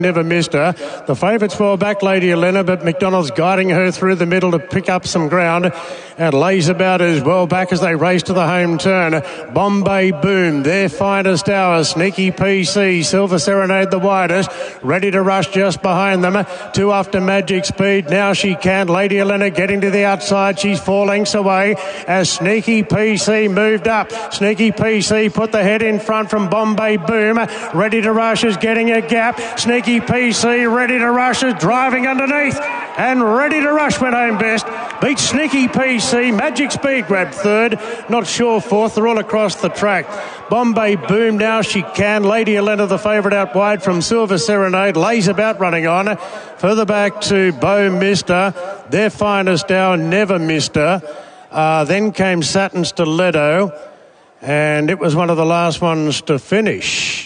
Never missed her. The favourites fall back, Lady Elena, but McDonald's guiding her through the middle to pick up some ground and lays about as well back as they race to the home turn. Bombay Boom, their finest hour. Sneaky PC, Silver Serenade the widest, ready to rush just behind them. 2 after Magic Speed. Now she can. Lady Elena getting to the outside. She's 4 lengths away as Sneaky PC moved up. Sneaky PC put the head in front from Bombay Boom. Ready to rush is getting a gap. Sneaky PC ready to rush is driving underneath and ready to rush went home best. Beats Sneaky PC. Magic Speed grabbed third. Not sure fourth. They're all across the track. Bombay Boom now she can. Lady Elena the favourite out wide from Silver Serenade. Lays about running on. Further back to Beau Mister. Their finest hour. Never Mister. Then came Satin Stiletto. And it was one of the last ones to finish.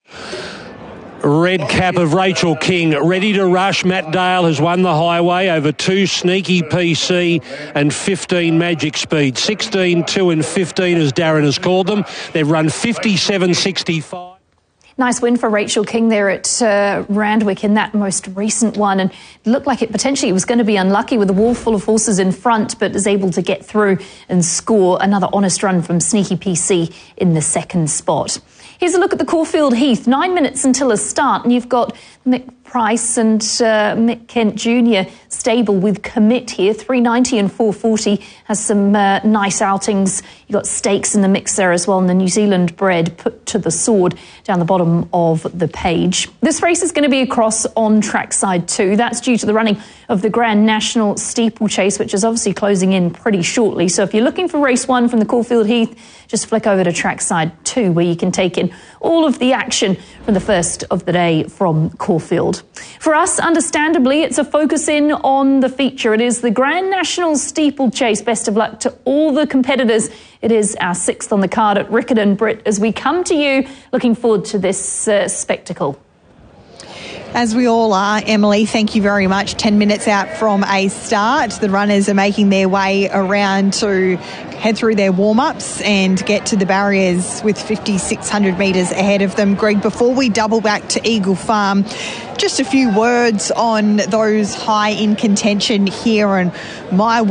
Red cap of Rachel King, ready to rush. Matt Dale has won the highway over 2 Sneaky PC and 15 Magic Speed. 16, 2 and 15 as Darren has called them. They've run 57.65. Nice win for Rachel King there at Randwick in that most recent one, and it looked like it potentially was going to be unlucky with a wall full of horses in front, but is able to get through and score another honest run from Sneaky PC in the second spot. Here's a look at the Caulfield Heath. 9 minutes until a start, and you've got Mick Price and Mick Kent Jr. stable with Commit here. 390 and 440 has some nice outings. You've got stakes in the mix there as well, and the New Zealand bred Put to the Sword down the bottom of the page. This race is going to be across on trackside 2. That's due to the running of the Grand National Steeplechase, which is obviously closing in pretty shortly. So if you're looking for race 1 from the Caulfield Heath, just flick over to trackside 2, where you can take in all of the action from the first of the day from Caulfield. For us, understandably, it's a focus in on the feature. It is the Grand National Steeplechase. Best of luck to all the competitors. It is our 6th on the card at Riccarton, Britt, as we come to you looking forward to this spectacle. As we all are, Emily, thank you very much. 10 minutes out from a start. The runners are making their way around to head through their warm-ups and get to the barriers with 5,600 metres ahead of them. Greg, before we double back to Eagle Farm, just a few words on those high in contention here and my